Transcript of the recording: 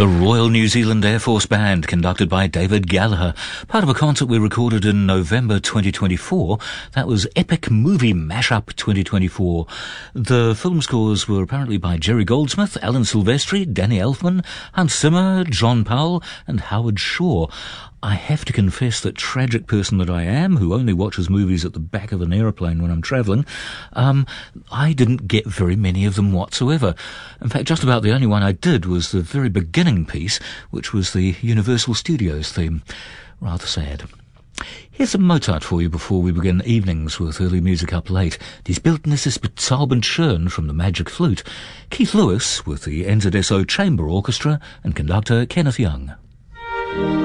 The Royal New Zealand Air Force Band, conducted by David Gallagher, part of a concert we recorded in November 2024. That was Epic Movie Mashup 2024. The film scores were apparently by Jerry Goldsmith, Alan Silvestri, Danny Elfman, Hans Zimmer, John Powell, and Howard Shaw. I have to confess that tragic person that I am, who only watches movies at the back of an aeroplane when I'm travelling, I didn't get very many of them whatsoever. In fact, just about the only one I did was the very beginning piece, which was the Universal Studios theme. Rather sad. Here's some Mozart for you before we begin evenings with early music up late. Die Bildnis ist bezaubernd schön from the Magic Flute. Keith Lewis with the NZSO Chamber Orchestra and conductor Kenneth Young.